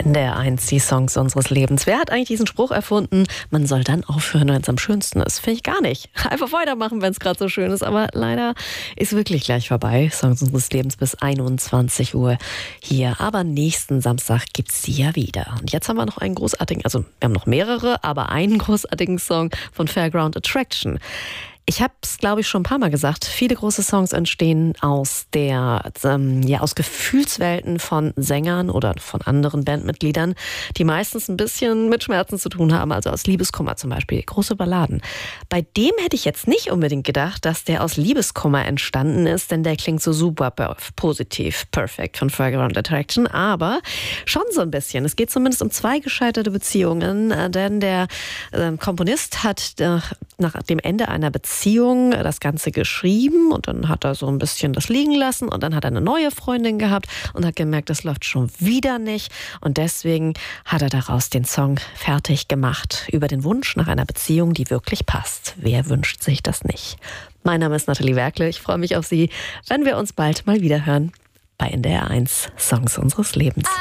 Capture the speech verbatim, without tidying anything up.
N D R eins, die Songs unseres Lebens. Wer hat eigentlich diesen Spruch erfunden? Man soll dann aufhören, wenn es am schönsten ist. Finde ich gar nicht. Einfach weitermachen, wenn es gerade so schön ist. Aber leider ist wirklich gleich vorbei. Songs unseres Lebens bis einundzwanzig Uhr hier. Aber nächsten Samstag gibt es die ja wieder. Und jetzt haben wir noch einen großartigen, also wir haben noch mehrere, aber einen großartigen Song von Fairground Attraction. Ich habe es, glaube ich, schon ein paar Mal gesagt. Viele große Songs entstehen aus der, ähm, ja, aus Gefühlswelten von Sängern oder von anderen Bandmitgliedern, die meistens ein bisschen mit Schmerzen zu tun haben, also aus Liebeskummer zum Beispiel. Große Balladen. Bei dem hätte ich jetzt nicht unbedingt gedacht, dass der aus Liebeskummer entstanden ist, denn der klingt so super positiv, perfekt von Fairground Attraction, aber schon so ein bisschen. Es geht zumindest um zwei gescheiterte Beziehungen, äh, denn der äh, Komponist hat äh, nach dem Ende einer Beziehung das Ganze geschrieben und dann hat er so ein bisschen das liegen lassen und dann hat er eine neue Freundin gehabt und hat gemerkt, das läuft schon wieder nicht und deswegen hat er daraus den Song fertig gemacht über den Wunsch nach einer Beziehung, die wirklich passt. Wer wünscht sich das nicht? Mein Name ist Nathalie Werkle, ich freue mich auf Sie, wenn wir uns bald mal wieder hören bei N D R eins Songs unseres Lebens.